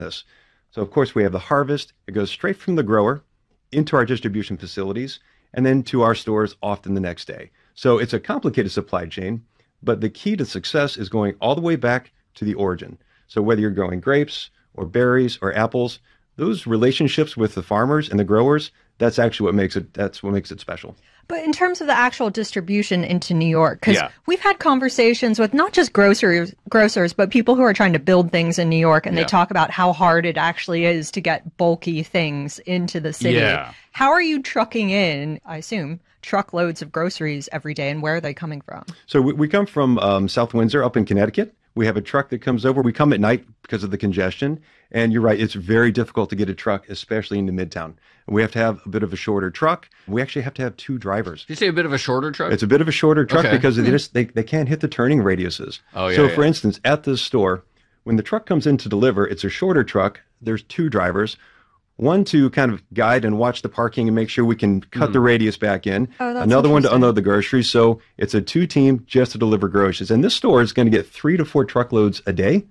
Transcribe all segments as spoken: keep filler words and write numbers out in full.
this. So, of course, we have the harvest. It goes straight from the grower into our distribution facilities and then to our stores often the next day. So it's a complicated supply chain, but the key to success is going all the way back to the origin. So whether you're growing grapes or berries or apples, those relationships with the farmers and the growers, that's actually what makes it, that's what makes it special. But in terms of the actual distribution into New York, because yeah. we've had conversations with not just grocers, grocers, but people who are trying to build things in New York, and yeah. they talk about how hard it actually is to get bulky things into the city. Yeah. How are you trucking in, I assume, truckloads of groceries every day, and where are they coming from? So we, we come from um, South Windsor up in Connecticut. We have a truck that comes over. We come at night because of the congestion. And you're right, it's very difficult to get a truck, especially into Midtown. We have to have a bit of a shorter truck. We actually have to have two drivers. Did you say a bit of a shorter truck? It's a bit of a shorter truck okay. because they just they, they can't hit the turning radiuses. Oh, yeah, so, yeah. for instance, at this store, when the truck comes in to deliver, it's a shorter truck. There's two drivers. One to kind of guide and watch the parking and make sure we can cut mm. the radius back in. Oh, that's Another one to unload the groceries. So it's a two team just to deliver groceries. And this store is going to get three to four truckloads a day.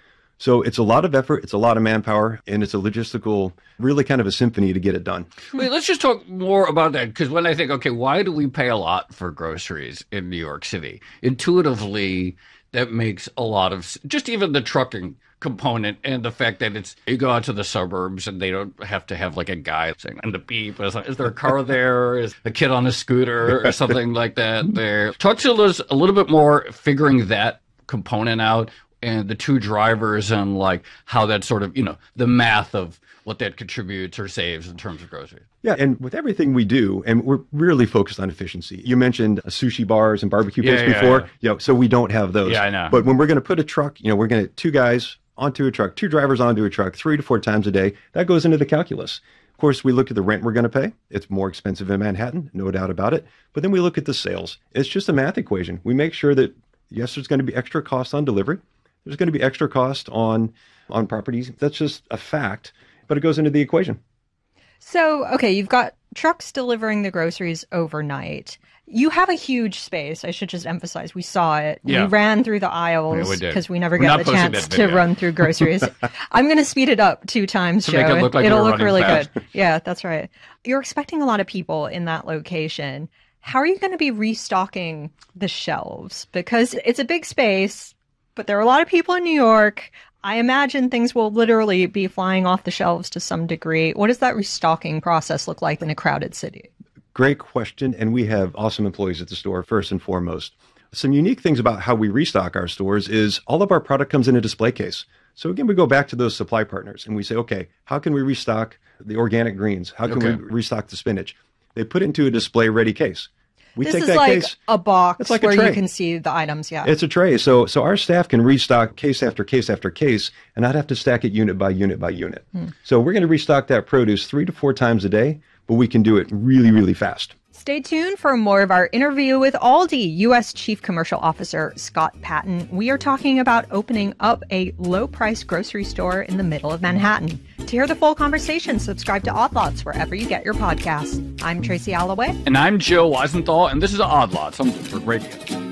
So it's a lot of effort, it's a lot of manpower, and it's a logistical, really kind of a symphony to get it done. Wait, let's just talk more about that, because when I think, okay, why do we pay a lot for groceries in New York City? Intuitively, that makes a lot of, just even the trucking component and the fact that it's, you go out to the suburbs and they don't have to have like a guy saying, and the beep, is, is there a car there? Is a kid on a scooter or something like that there? Talk to us a little bit more figuring that component out, and the two drivers and like how that sort of, you know, the math of what that contributes or saves in terms of groceries. Yeah, and with everything we do, and we're really focused on efficiency. You mentioned sushi bars and barbecue yeah, pits yeah, before. Yeah. You know, so we don't have those. Yeah, I know. But when we're going to put a truck, you know, we're going to two guys onto a truck, two drivers onto a truck, three to four times a day. That goes into the calculus. Of course, we look at the rent we're going to pay. It's more expensive in Manhattan, no doubt about it. But then we look at the sales. It's just a math equation. We make sure that, yes, there's going to be extra cost on delivery. There's going to be extra cost on on properties. That's just a fact, but it goes into the equation. So, okay, you've got trucks delivering the groceries overnight. You have a huge space. I should just emphasize, we saw it. Yeah. We ran through the aisles because yeah, we, we never We're got the chance to run through groceries. I'm going to speed it up two times, to Joe. Make it look like It'll we're look really fast. good. Yeah, that's right. You're expecting a lot of people in that location. How are you going to be restocking the shelves? Because it's a big space, but there are a lot of people in New York. I imagine things will literally be flying off the shelves to some degree. What does that restocking process look like in a crowded city? Great question. And we have awesome employees at the store, first and foremost. Some unique things about how we restock our stores is all of our product comes in a display case. So again, we go back to those supply partners and we say, okay, how can we restock the organic greens? How can okay. we restock the spinach? They put it into a display ready case. We this take is that like case, a box it's like a where tray. You can see the items, yeah. It's a tray. So so our staff can restock case after case after case and not have to stack it unit by unit by unit. Hmm. So we're going to restock that produce three to four times a day, but we can do it really, really fast. Stay tuned for more of our interview with Aldi U S Chief Commercial Officer Scott Patton. We are talking about opening up a low-price grocery store in the middle of Manhattan. To hear the full conversation, subscribe to Odd Lots wherever you get your podcasts. I'm Tracy Alloway. And I'm Joe Weisenthal, and this is Odd Lots on Bloomberg Radio.